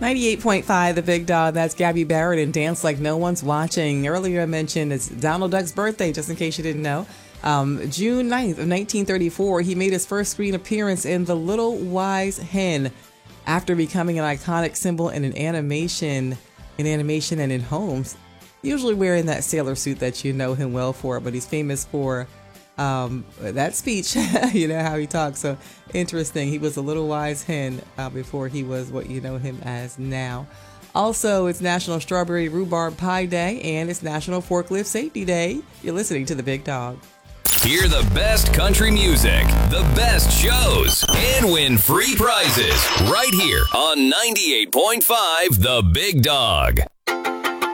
98.5, The Big Dog. That's Gabby Barrett and Dance Like No One's Watching. Earlier I mentioned it's Donald Duck's birthday, just in case you didn't know. June 9th of 1934, he made his first screen appearance in The Little Wise Hen after becoming an iconic symbol in animation and in homes, usually wearing that sailor suit that you know him well for, but he's famous for that speech, you know, how he talks. So interesting. He was a little wise hen before he was what you know him as now. Also, it's National Strawberry Rhubarb Pie Day and it's National Forklift Safety Day. You're listening to The Big Dog. Hear the best country music, the best shows, and win free prizes right here on 98.5 The Big Dog.